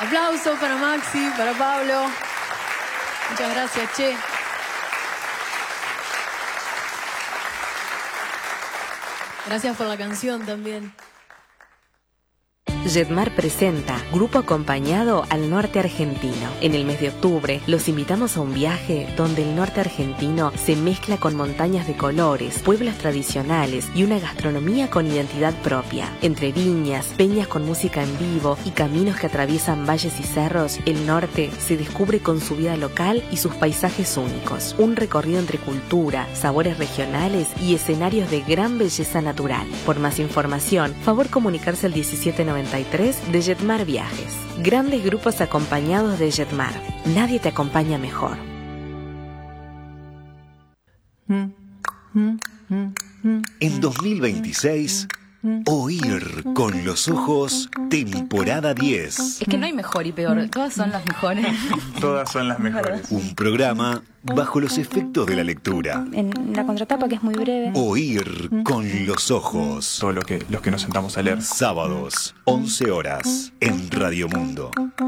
Aplauso para Maxi, para Pablo. Muchas gracias, che. Gracias por la canción también. Jetmar presenta Grupo Acompañado al Norte Argentino. En el mes de octubre los invitamos a un viaje donde el norte argentino se mezcla con montañas de colores, pueblos tradicionales y una gastronomía con identidad propia. Entre viñas, peñas con música en vivo y caminos que atraviesan valles y cerros, el norte se descubre con su vida local y sus paisajes únicos. Un recorrido entre cultura, sabores regionales y escenarios de gran belleza natural. Por más información, favor comunicarse al 1793 de Jetmar Viajes. Grandes grupos acompañados de Jetmar. Nadie te acompaña mejor. En 2026, Oír con los ojos, temporada 10. Es que no hay mejor y peor, todas son las mejores. Todas son las mejores. Un programa bajo los efectos de la lectura. En la contratapa, que es muy breve. Oír con los ojos. Todo los que nos sentamos a leer. Sábados, 11 horas, en Radio Mundo.